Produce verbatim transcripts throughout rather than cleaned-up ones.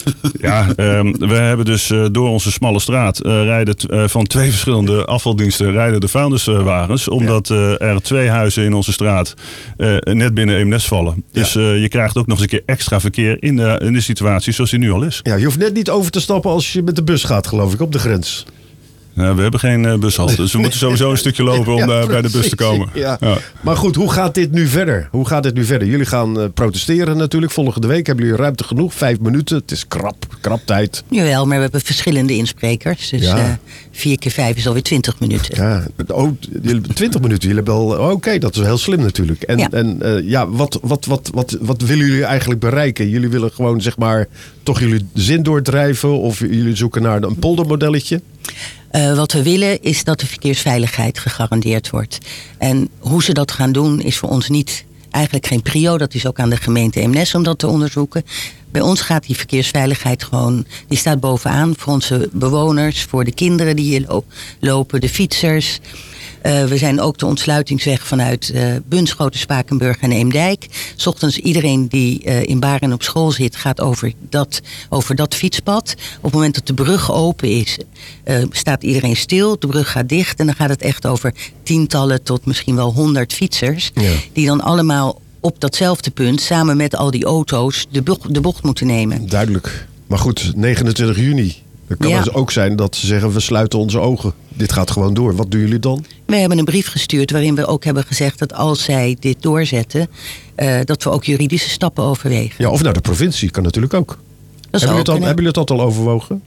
Ja, um, we hebben dus uh, door onze smalle straat uh, rijden t- uh, van twee verschillende afvaldiensten rijden de vuilniswagens. Omdat uh, er twee huizen in onze straat uh, net binnen Eemnes vallen. Ja. Dus uh, je krijgt ook nog eens een keer extra verkeer in de, in de situatie zoals die nu al is. Ja, je hoeft net niet over te stappen als je met de bus gaat, geloof ik, op de grens. Nou, we hebben geen uh, bushalte, dus we moeten sowieso een stukje lopen om ja, uh, bij de bus te komen. Ja. Ja. Maar goed, hoe gaat dit nu verder? Hoe gaat dit nu verder? Jullie gaan uh, protesteren natuurlijk. Volgende week hebben jullie ruimte genoeg. Vijf minuten. Het is krap, krap tijd. Jawel, maar we hebben verschillende insprekers. Dus ja. uh, vier keer vijf is alweer twintig minuten. Ja, oh, twintig minuten. Jullie hebben al. Oh, Oké, okay, dat is heel slim natuurlijk. En ja, en, uh, ja wat, wat, wat, wat, wat willen jullie eigenlijk bereiken? Jullie willen gewoon zeg maar toch jullie zin doordrijven of jullie zoeken naar een poldermodelletje? Uh, wat we willen is dat de verkeersveiligheid gegarandeerd wordt. En hoe ze dat gaan doen is voor ons niet eigenlijk geen prio. Dat is ook aan de gemeente Eemnes om dat te onderzoeken. Bij ons gaat die verkeersveiligheid gewoon, die staat bovenaan voor onze bewoners, voor de kinderen die hier lo- lopen, de fietsers. Uh, we zijn ook de ontsluitingsweg vanuit uh, Bunschoten, Spakenburg en Eemdijk. 's Ochtends iedereen die uh, in Baren op school zit gaat over dat, over dat fietspad. Op het moment dat de brug open is, uh, staat iedereen stil. De brug gaat dicht en dan gaat het echt over tientallen tot misschien wel honderd fietsers. Ja. Die dan allemaal op datzelfde punt samen met al die auto's de bocht, de bocht moeten nemen. Duidelijk. Maar goed, negenentwintig juni. Het kan ja. dus ook zijn dat ze zeggen, we sluiten onze ogen. Dit gaat gewoon door. Wat doen jullie dan? We hebben een brief gestuurd waarin we ook hebben gezegd dat als zij dit doorzetten, uh, dat we ook juridische stappen overwegen. Ja, of naar de provincie, kan natuurlijk ook. Dat hebben, jullie al, hebben jullie dat al overwogen?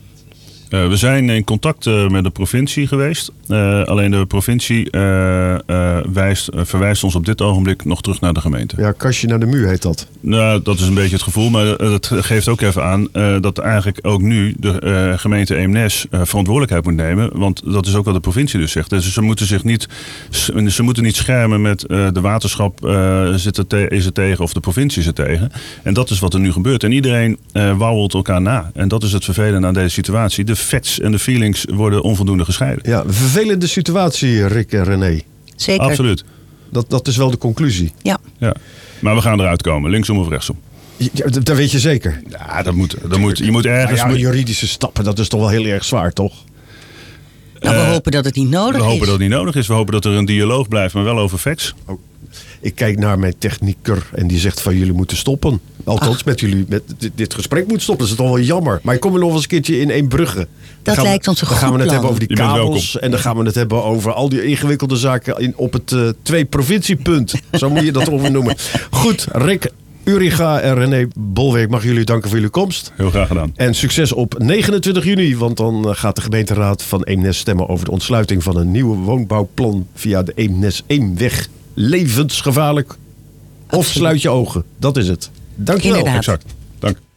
Uh, we zijn in contact uh, met de provincie geweest. Uh, alleen de provincie uh, uh, wijst, uh, verwijst ons op dit ogenblik nog terug naar de gemeente. Ja, kastje naar de muur heet dat. Nou, dat is een beetje het gevoel. Maar uh, dat geeft ook even aan uh, dat eigenlijk ook nu de uh, gemeente Eemnes uh, verantwoordelijkheid moet nemen. Want dat is ook wat de provincie dus zegt. Dus ze moeten zich niet, ze moeten niet schermen met uh, de waterschap uh, zit er te, is er tegen of de provincie is er tegen. En dat is wat er nu gebeurt. En iedereen uh, wauwelt elkaar na. En dat is het vervelende aan deze situatie. De facts en de feelings worden onvoldoende gescheiden. Ja, een vervelende situatie, Rick en René. Zeker. Absoluut. Dat, dat is wel de conclusie. Ja. Ja. Maar we gaan eruit komen, linksom of rechtsom. Ja, dat weet je zeker. Ja, dat moet, dat moet, je moet ergens... Ja, ja, juridische stappen, dat is toch wel heel erg zwaar, toch? Nou, we uh, hopen dat het niet nodig is. We hopen dat het niet nodig is. We hopen dat er een dialoog blijft, maar wel over facts. Oh. Ik kijk naar mijn technieker en die zegt van jullie moeten stoppen. Althans, Ach. met jullie, met dit, dit gesprek moet stoppen. Dat is toch wel jammer. Maar ik kom er nog eens een keertje in Eembrugge. Dat gaan lijkt we, ons een goed goed plan. Dan gaan we het plan. hebben over die kabels. En dan gaan we het hebben over al die ingewikkelde zaken in, op het uh, twee-provinciepunt. Zo moet je dat over noemen. Goed, Rick Uriga en René Bolwerk, mag jullie danken voor jullie komst. Heel graag gedaan. En succes op negenentwintig juni, want dan gaat de gemeenteraad van Eemnes stemmen over de ontsluiting van een nieuwe woonbouwplan via de Eemnes-Eemweg. Levensgevaarlijk. Of sluit je ogen. Dat is het. Dank je wel. Inderdaad. Exact. Dank.